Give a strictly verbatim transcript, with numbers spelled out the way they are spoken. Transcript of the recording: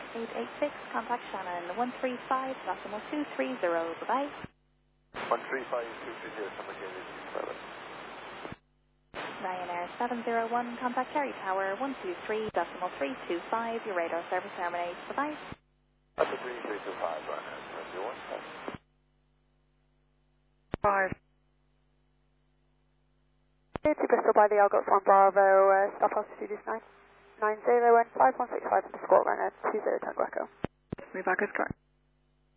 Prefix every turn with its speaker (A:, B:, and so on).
A: eight eight six, contact Shannon, one three five, decimal two three zero, bye-bye.
B: one three five two three zero, complicated. Bye-bye.
A: Ryanair seven zero one, contact Kerry Tower, one two three, decimal three two five, your radar service terminates, bye-bye.
B: That's a three three two five, Ryanair seven zero one.
C: Five. To Bristol by the Algot Farm Bravo, uh, Staff House Studios nine nine zero and five one six five underscore Ryanair two zero Tango Echo. Move back is correct.